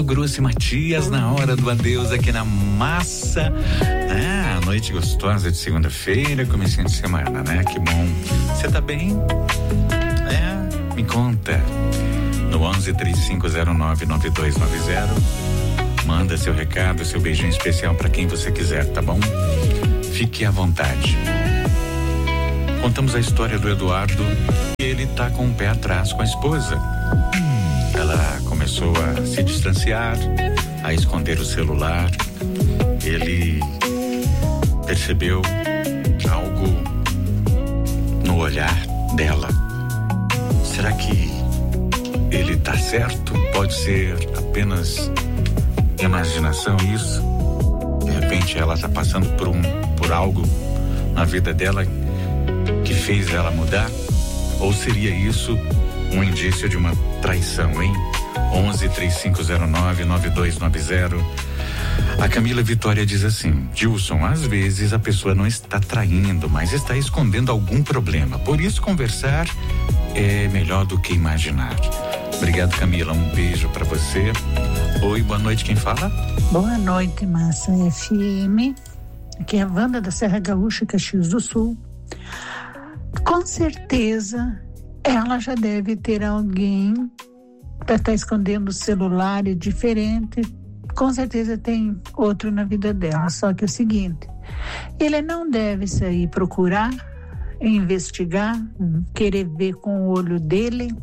Grossi Matias na hora do adeus aqui na Massa. Noite gostosa de segunda-feira, comecinho de semana, né? Que bom. Você tá bem? Me conta. No 11-3509-9290. Manda seu recado, seu beijinho especial pra quem você quiser, tá bom? Fique à vontade. Contamos a história do Eduardo e ele tá com o pé atrás com a esposa. Ela começou a se distanciar, a esconder o celular. Ele percebeu algo no olhar dela. Será que ele tá certo? Pode ser apenas imaginação isso? De repente ela tá passando por algo na vida dela que fez ela mudar? Ou seria isso um indício de uma traição, hein? 11-3509-9290. A Camila Vitória diz assim: Gilson, às vezes a pessoa não está traindo, mas está escondendo algum problema. Por isso conversar é melhor do que imaginar. Obrigado, Camila. Um beijo pra você. Oi, boa noite, quem fala? Boa noite, Massa FM. Aqui é a Wanda da Serra Gaúcha, Caxias do Sul. Com certeza ela já deve ter alguém para estar escondendo o celular, é diferente. Com certeza tem outro na vida dela. Só que é o seguinte: ele não deve sair procurar, investigar, querer ver com o olho dele.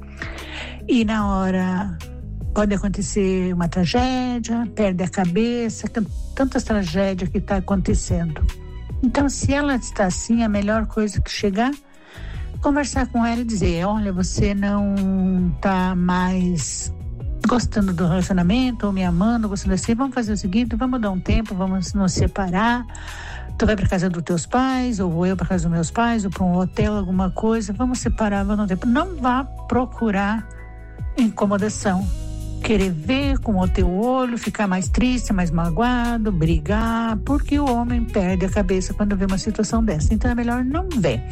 E na hora pode acontecer uma tragédia, perde a cabeça, tantas tragédias que está acontecendo. Então, se ela está assim, a melhor coisa que chegar, conversar com ela e dizer: olha, você não está mais gostando do relacionamento, ou me amando, gostando assim, vamos fazer o seguinte, vamos dar um tempo, vamos nos separar. Tu vai para casa dos teus pais, ou vou eu para casa dos meus pais, ou para um hotel, alguma coisa, vamos separar, vamos dar um tempo. Não vá procurar incomodação, querer ver com o teu olho, ficar mais triste, mais magoado, brigar, porque o homem perde a cabeça quando vê uma situação dessa. Então é melhor não ver.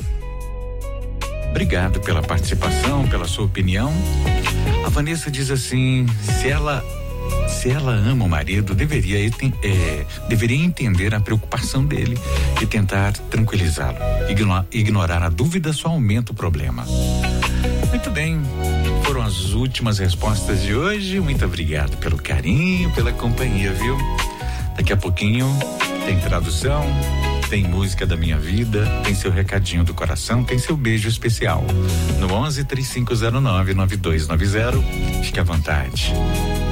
Obrigado pela participação, pela sua opinião. A Vanessa diz assim: se ela ama o marido, deveria entender a preocupação dele e tentar tranquilizá-lo. Ignorar a dúvida só aumenta o problema. Muito bem, foram as últimas respostas de hoje. Muito obrigado pelo carinho, pela companhia, viu? Daqui a pouquinho tem tradução, tem música da minha vida, tem seu recadinho do coração, tem seu beijo especial. No 11-3509-9290. Fique à vontade.